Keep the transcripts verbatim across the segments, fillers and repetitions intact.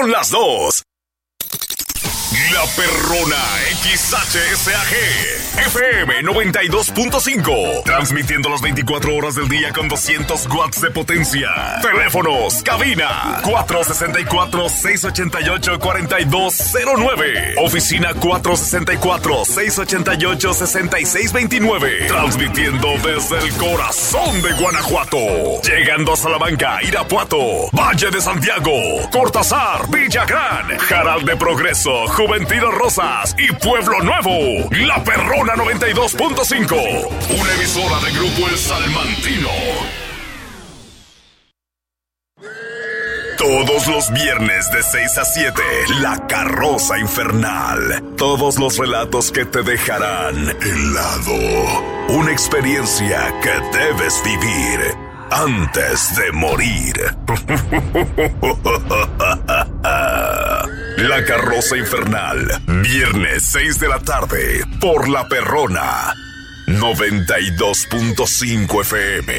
Son las dos. La Perrona X H S A G F M noventa y dos punto cinco, transmitiendo las veinticuatro horas del día con doscientos watts de potencia. Teléfonos, cabina cuatro sesenta y cuatro, seiscientos ochenta y ocho, cuarenta y dos cero nueve. Oficina cuatro sesenta y cuatro, seiscientos ochenta y ocho, sesenta y seis veintinueve. Transmitiendo desde el corazón de Guanajuato. Llegando a Salamanca, Irapuato, Valle de Santiago, Cortázar, Villagrán, Jaral de Progreso, Juventino Rosas y Pueblo Nuevo. La Perrona noventa y dos punto cinco, una emisora de Grupo El Salmantino. Todos los viernes de seis a siete, La Carroza Infernal. Todos los relatos que te dejarán helado. Una experiencia que debes vivir antes de morir. La Carroza Infernal, viernes seis de la tarde, por La Perrona noventa y dos punto cinco F M.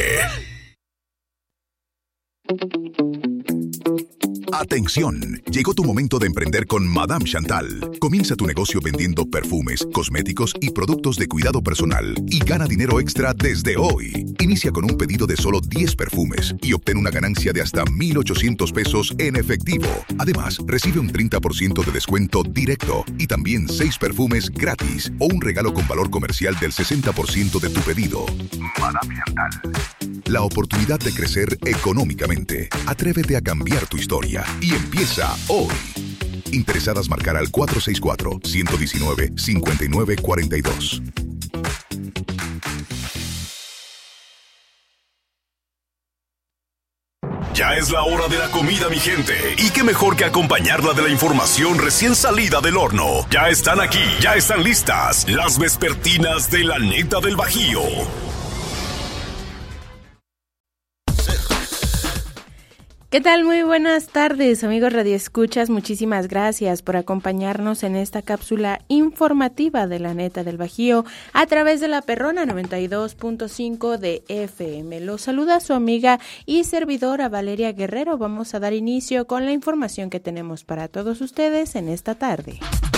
Atención, llegó tu momento de emprender con Madame Chantal. Comienza tu negocio vendiendo perfumes, cosméticos y productos de cuidado personal y gana dinero extra desde hoy. Inicia con un pedido de solo diez perfumes y obtén una ganancia de hasta mil ochocientos pesos en efectivo. Además, recibe un treinta por ciento de descuento directo y también seis perfumes gratis o un regalo con valor comercial del sesenta por ciento de tu pedido. Madame Chantal. La oportunidad de crecer económicamente. Atrévete a cambiar tu historia y empieza hoy. Interesadas marcar al cuatro seis cuatro, uno uno nueve, cinco nueve cuatro dos. Ya es la hora de la comida, mi gente. Y qué mejor que acompañarla de la información recién salida del horno. Ya están aquí, ya están listas las vespertinas de la neta del Bajío. ¿Qué tal? Muy buenas tardes, amigos radioescuchas. Muchísimas gracias por acompañarnos en esta cápsula informativa de la neta del Bajío a través de La Perrona noventa y dos punto cinco de F M. Los saluda su amiga y servidora Valeria Guerrero. Vamos a dar inicio con la información que tenemos para todos ustedes en esta tarde.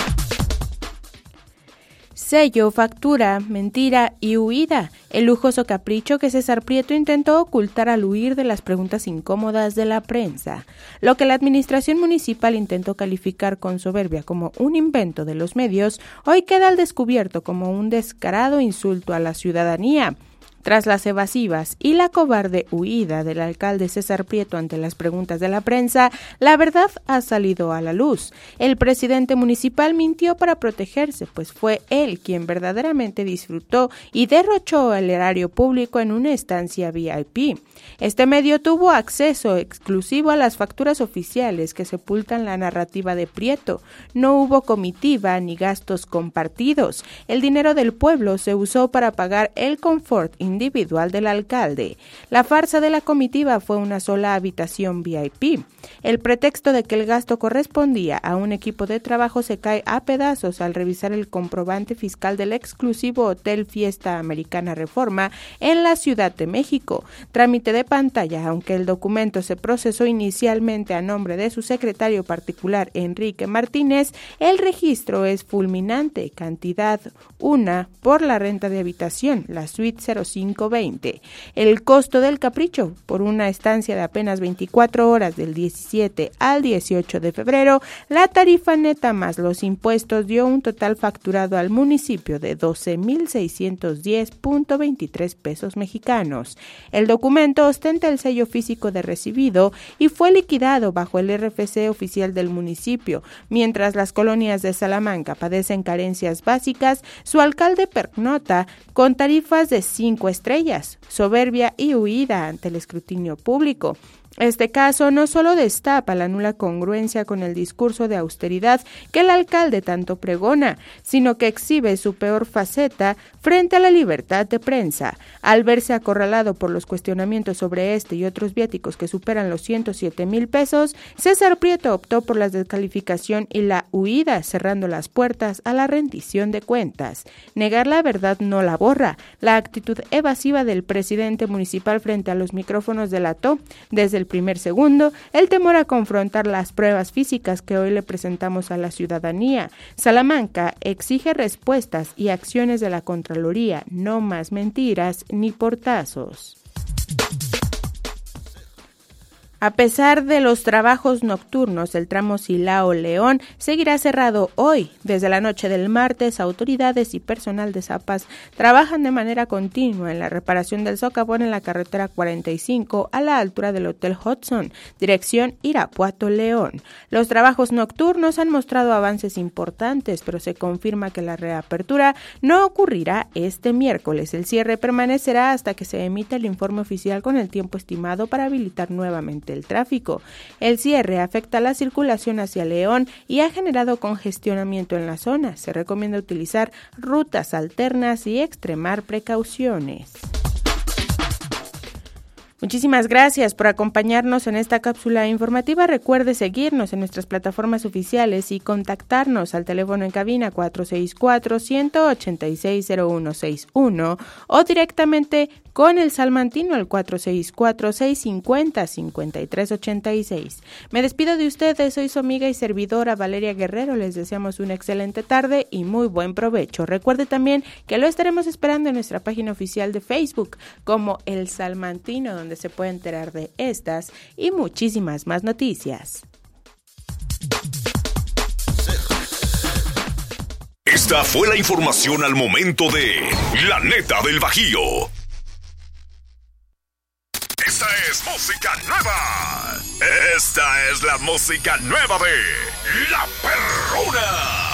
Sello, factura, mentira y huida. El lujoso capricho que César Prieto intentó ocultar al huir de las preguntas incómodas de la prensa. Lo que la administración municipal intentó calificar con soberbia como un invento de los medios, hoy queda al descubierto como un descarado insulto a la ciudadanía. Tras las evasivas y la cobarde huida del alcalde César Prieto ante las preguntas de la prensa, la verdad ha salido a la luz. El presidente municipal mintió para protegerse, pues fue él quien verdaderamente disfrutó y derrochó el erario público en una estancia V I P. Este medio tuvo acceso exclusivo a las facturas oficiales que sepultan la narrativa de Prieto. No hubo comitiva ni gastos compartidos. El dinero del pueblo se usó para pagar el confort individual del alcalde. La farsa de la comitiva fue una sola habitación V I P. El pretexto de que el gasto correspondía a un equipo de trabajo se cae a pedazos al revisar el comprobante fiscal del exclusivo Hotel Fiesta Americana Reforma en la Ciudad de México. Trámite de pantalla, aunque el documento se procesó inicialmente a nombre de su secretario particular Enrique Martínez, el registro es fulminante, cantidad una por la renta de habitación, la suite cero cinco veinte. El costo del capricho por una estancia de apenas veinticuatro horas del diecisiete al dieciocho de febrero, la tarifa neta más los impuestos dio un total facturado al municipio de doce mil seiscientos diez punto veintitrés pesos mexicanos. El documento ostenta el sello físico de recibido y fue liquidado bajo el R F C oficial del municipio. Mientras las colonias de Salamanca padecen carencias básicas, su alcalde pernota con tarifas de cinco estrellas, soberbia y huida ante el escrutinio público. Este caso no solo destapa la nula congruencia con el discurso de austeridad que el alcalde tanto pregona, sino que exhibe su peor faceta frente a la libertad de prensa. Al verse acorralado por los cuestionamientos sobre este y otros viáticos que superan los ciento siete mil pesos, César Prieto optó por la descalificación y la huida, cerrando las puertas a la rendición de cuentas. Negar la verdad no la borra. La actitud evasiva del presidente municipal frente a los micrófonos delató, desde el el primer segundo, el temor a confrontar las pruebas físicas que hoy le presentamos a la ciudadanía. Salamanca exige respuestas y acciones de la Contraloría, no más mentiras ni portazos. A pesar de los trabajos nocturnos, el tramo Silao-León seguirá cerrado hoy. Desde la noche del martes, autoridades y personal de Zapas trabajan de manera continua en la reparación del socavón en la carretera cuarenta y cinco a la altura del Hotel Hudson, dirección Irapuato-León. Los trabajos nocturnos han mostrado avances importantes, pero se confirma que la reapertura no ocurrirá este miércoles. El cierre permanecerá hasta que se emita el informe oficial con el tiempo estimado para habilitar nuevamente el tráfico. El cierre afecta la circulación hacia León y ha generado congestionamiento en la zona. Se recomienda utilizar rutas alternas y extremar precauciones. Muchísimas gracias por acompañarnos en esta cápsula informativa. Recuerde seguirnos en nuestras plataformas oficiales y contactarnos al teléfono en cabina cuatro seis cuatro, uno ocho seis, cero uno seis uno o directamente con el salmantino al cuatro seis cuatro, seis cinco cero, cinco tres ocho seis. Me despido de ustedes, soy su amiga y servidora Valeria Guerrero. Les deseamos una excelente tarde y muy buen provecho. Recuerde también que lo estaremos esperando en nuestra página oficial de Facebook como El Salmantino, donde se puede enterar de estas y muchísimas más noticias. Esta fue la información al momento de La Neta del Bajío. Esta es música nueva. Esta es la música nueva de La Perrona.